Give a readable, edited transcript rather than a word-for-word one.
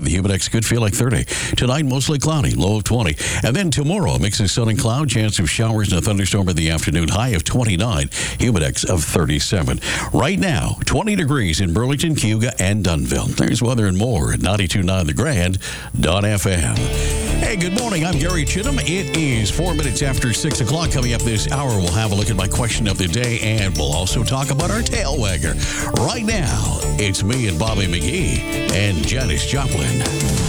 The Humidex could feel like 30. Tonight, mostly cloudy, low of 20. And then tomorrow, a mix of sun and cloud, chance of showers and a thunderstorm in the afternoon, high of 29, Humidex of 37. Right now, 20 degrees in Burlington, Cayuga, and Dunville. There's weather and more at 92.9 The Grand, .fm. Hey, good morning. I'm Gary Chittum. It is 4 minutes after 6 o'clock. Coming up this hour, we'll have a look at my question of the day, and we'll also talk about our tail wagger. Right now, it's me and Bobby McGee and Janis Joplin.